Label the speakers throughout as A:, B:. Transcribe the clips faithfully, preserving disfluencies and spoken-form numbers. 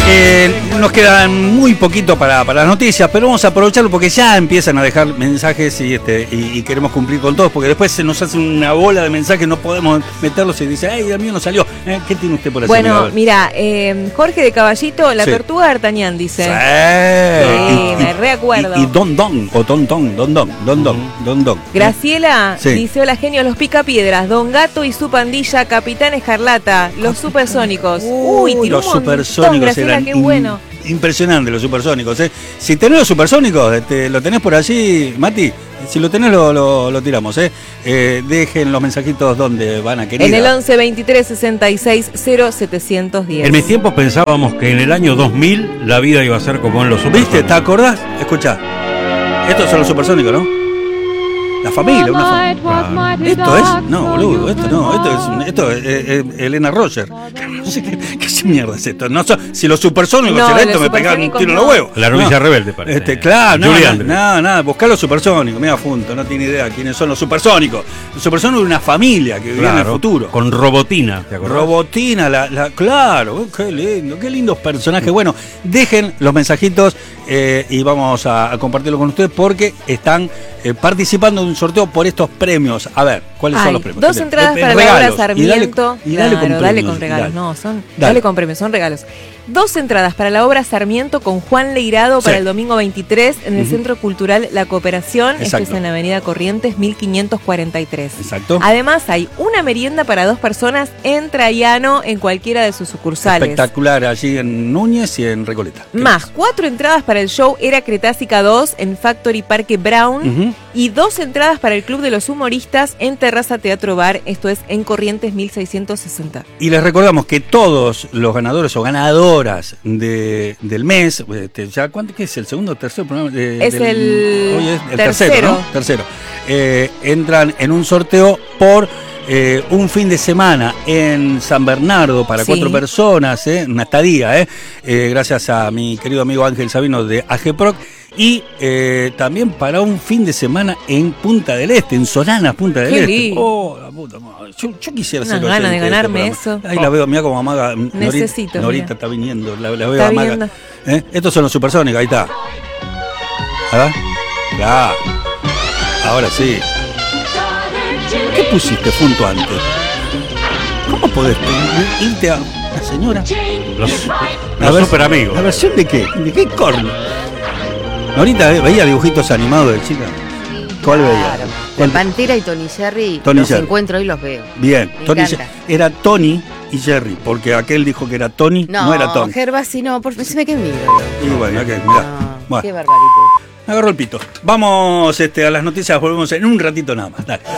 A: Eh, nos quedan muy poquito para, para las noticias, pero vamos a aprovecharlo porque ya empiezan a dejar mensajes y, este, y, y queremos cumplir con todos, porque después se nos hace una bola de mensajes, no podemos meterlos y dice, ay, el mío no salió. Eh, ¿Qué tiene usted por hacer?
B: Bueno, mira, eh, Jorge de Caballito, la
A: sí.
B: tortuga D'Artagnan, dice.
A: Sí,
B: sí
A: y,
B: me reacuerdo.
A: Y, y Don Don, o Don Don, Don Don, Don Don, Don Don.
B: Graciela
A: sí.
B: dice, hola genio, los Picapiedras, Don Gato y su pandilla, Capitán Escarlata, los supersónicos. Uy,
A: Uy, los supersónicos
B: Graciela,
A: eran
B: qué bueno.
A: in, impresionantes los supersónicos. ¿eh? Si tenés los supersónicos, este, lo tenés por allí, Mati. Si lo tenés, lo, lo, lo tiramos. ¿eh? Eh, dejen los mensajitos donde van a querer.
B: En el once veintitrés sesenta y seis cero setecientos diez.
C: En mis tiempos pensábamos que en el año dos mil la vida iba a ser como en los supersónicos.
A: ¿Viste? ¿Te acordás? Escuchá. Estos son los supersónicos, ¿no? La familia, una familia. Esto es, no, boludo, esto no, esto es, esto es, es, es Elena Roger. No sé qué, qué mierda es esto. No, si los supersónicos
B: no,
A: era esto, me pegaban un tiro en los huevos.
C: La novilla
A: no.
C: rebelde, parece.
A: Este, claro, no,
C: Julie
A: no,
C: Andrews.
A: nada, nada, buscar los supersónicos, mira, Funto, no tiene idea quiénes son los supersónicos. Los supersónicos es una familia que vive
C: Claro,
A: en el futuro.
C: Con Robotina, ¿te acordás?
A: Robotina, la, la, claro, qué lindo, qué lindos personajes. Bueno, dejen los mensajitos eh, y vamos a, a compartirlo con ustedes porque están eh, participando de un sorteo por estos premios. A ver, ¿cuáles
B: Ay,
A: son los premios?
B: Dos entradas
A: Eh,
B: para
A: regalos.
B: la obra Sarmiento.
A: Y dale, y dale
B: claro,
A: con premios,
B: dale con regalos.
A: dale.
B: No, son, dale.
A: Dale.
B: con premios, son regalos. Dos entradas para la obra Sarmiento con Juan Leirado para
A: Sí.
B: el domingo veintitrés en el
A: Uh-huh.
B: Centro Cultural La Cooperación. Esto
A: Exacto.
B: es en Avenida Corrientes mil quinientos cuarenta y tres.
A: Exacto.
B: Además hay una merienda para dos personas en Traiano en cualquiera de sus sucursales.
A: Espectacular allí en Núñez y en Recoleta.
B: Más cuatro entradas para el show Era Cretácica dos en Factory Parque Brown.
A: Uh-huh.
B: Y dos entradas para el Club de los Humoristas en Terraza Teatro Bar, esto es en Corrientes mil seiscientos sesenta.
A: Y les recordamos que todos los ganadores o ganadoras de, del mes, este, ya ¿cuánto qué es? ¿El segundo o tercero programa? De,
B: Es
A: del,
B: el
A: hoy es el
B: tercero.
A: tercero, ¿no? Tercero. Eh, entran en un sorteo por eh, un fin de semana en San Bernardo para
B: Sí.
A: cuatro personas, eh, una estadía, eh, eh, gracias a mi querido amigo Ángel Sabino de AGPROC. Y eh, también para un fin de semana en Punta del Este, en Solanas, Punta del
B: Qué
A: Este.
B: lindo.
A: Oh, la puta madre. Yo, yo quisiera
B: Unas
A: ser
B: ganas de
A: oyente
B: ganarme
A: este programa.
B: eso.
A: Ahí la veo, mira como Amaga.
B: Necesito,
A: Norita, Norita
B: mira.
A: está viniendo, la, la veo
B: Está
A: a Amaga.
B: viendo.
A: ¿Eh? Estos son los supersónicos, ahí está. A ver. Claro. Ahora sí. ¿Qué pusiste junto antes? ¿Cómo podés irte a la señora?
C: Los,
A: A
C: los
A: ver,
C: super amigos.
A: ¿la versión de qué? ¿De qué corno? Ahorita veía dibujitos animados de chica. ¿Cuál veía?
D: Claro. La
A: ¿Cuál?
D: Pantera y Tony Jerry
A: Tony
D: los
A: Jerry.
D: encuentro y los veo.
A: Bien,
D: Me
A: Tony
D: encanta.
A: Jer- era Tony y Jerry, porque aquel dijo que era Tony, no,
D: No,
A: era Tony.
D: Gervasi no, por se me quedó mi
A: Y bueno, ok, mirá.
D: No,
A: Bueno,
D: qué barbaridad.
A: me agarró el pito. Vamos este, a las noticias, volvemos en un ratito nada más. Dale.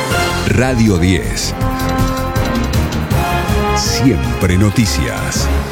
E: Radio diez. Siempre noticias.